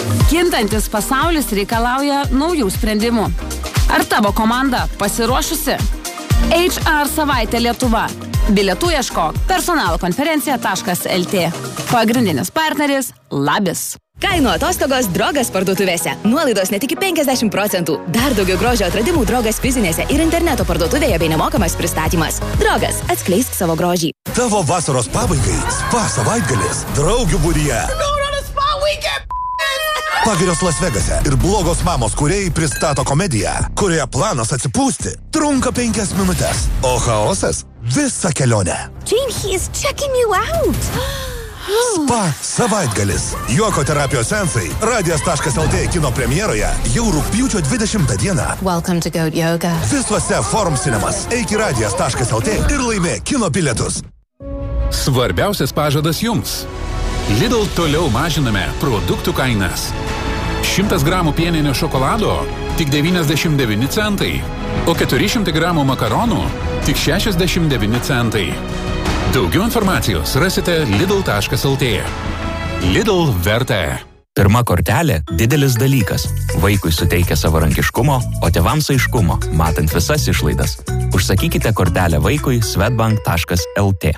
Kintantis pasaulis reikalauja naujų sprendimų. Ar tavo komanda pasiruošusi? HR savaitė Lietuva. Bilietų ieškok personalokonferencija.lt. Pagrindinis partneris Labis. Kainų atostogos Drogas parduotuvėse. Nuolaidos net iki 50%. Dar daugiau grožio atradimų Drogas fizinėse ir interneto parduotuvėje bei nemokamas pristatymas. Drogas, atskleisk savo grožį. Tavo vasaros pabaigai spa savaitgalis draugių būryje. Pagirios Las Vegase ir blogos mamos kūrėjai pristato komediją, kurioje planas atsipūsti trunka 5 minutės, o chaosas visą kelionę. Jane, he is checking you out. Spa savaitgalis. Juoko terapijos seansai Radijas.lt kino premjeroje jau rugpjūčio 20 dieną. Welcome to Goat Yoga. Visuose Forum Cinemas. Eik į Radijas.lt ir laimė kino bilietus. Svarbiausias pažadas jums. Lidl toliau mažiname produktų kainas. 100 gramų pieninio šokolado tik 99 centai, o 400 gramų makaronų tik 69 centai. Daugiau informacijos rasite lidl.lt. Lidl verta. Pirma kortelė – didelis dalykas. Vaikui suteikia savarankiškumo, o tėvams aiškumo, matant visas išlaidas. Užsakykite kortelę vaikui swedbank.lt.